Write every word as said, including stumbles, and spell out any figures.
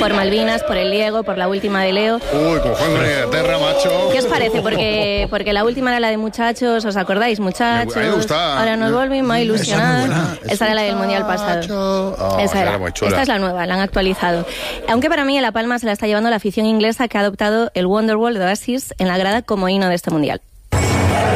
por Malvinas, por el Diego, por la última de Leo. Uy, como juegan con Inglaterra, macho. ¿Qué os parece? Porque, porque la última era la de muchachos, ¿os acordáis? Muchachos. A mí me gusta. Ahora nos volvimos a ilusionar. Esa es Esa era la del Mundial pasado. Oh, Esa era. era muy chula. Esta es la nueva, la han actualizado. Aunque para mí La Palma se la está llevando la afición inglesa, que ha adoptado el Wonderwall de Oasis en la grada como himno de este Mundial.